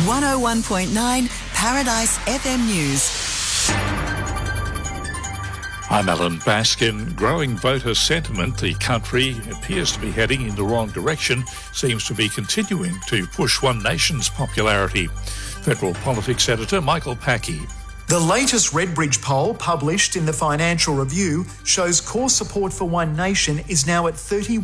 101.9 Paradise FM News. I'm Alan Baskin. Growing voter sentiment, the country appears to be heading in the wrong direction, seems to be continuing to push One Nation's popularity. Federal politics editor Michael Packey. The latest Redbridge poll, published in the Financial Review, shows core support for One Nation is now at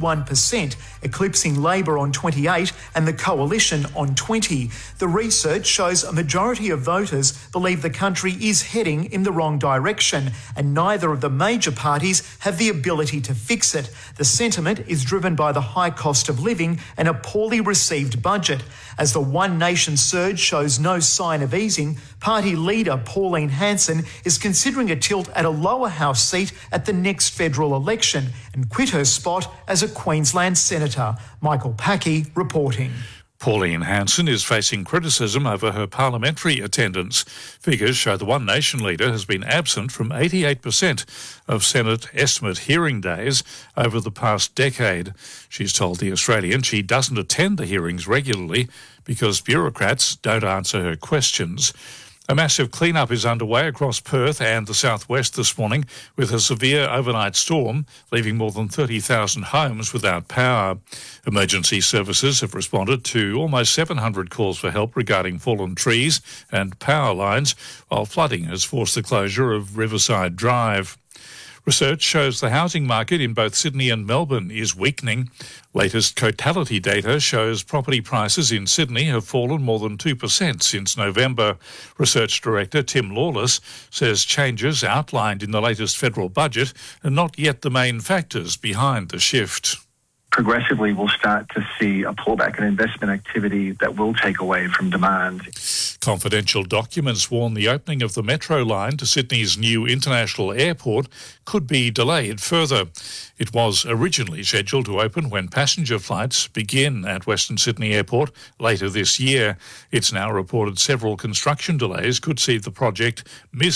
31%, eclipsing Labor on 28% and the Coalition on 20%. The research shows a majority of voters believe the country is heading in the wrong direction, and neither of the major parties have the ability to fix it. The sentiment is driven by the high cost of living and a poorly received budget. As the One Nation surge shows no sign of easing, party leader Pauline Hanson is considering a tilt at a lower house seat at the next federal election and quit her spot as a Queensland senator. Michael Packey reporting. Pauline Hanson is facing criticism over her parliamentary attendance. Figures show the One Nation leader has been absent from 88% of Senate estimate hearing days over the past decade. She's told The Australian she doesn't attend the hearings regularly because bureaucrats don't answer her questions. A massive clean-up is underway across Perth and the southwest this morning with a severe overnight storm, leaving more than 30,000 homes without power. Emergency services have responded to almost 700 calls for help regarding fallen trees and power lines, while flooding has forced the closure of Riverside Drive. Research shows the housing market in both Sydney and Melbourne is weakening. Latest Cotality data shows property prices in Sydney have fallen more than 2% since November. Research Director Tim Lawless says changes outlined in the latest federal budget are not yet the main factors behind the shift. Progressively, we'll start to see a pullback in investment activity that will take away from demand. Confidential documents warn the opening of the Metro line to Sydney's new international airport could be delayed further. It was originally scheduled to open when passenger flights begin at Western Sydney Airport later this year. It's now reported several construction delays could see the project miss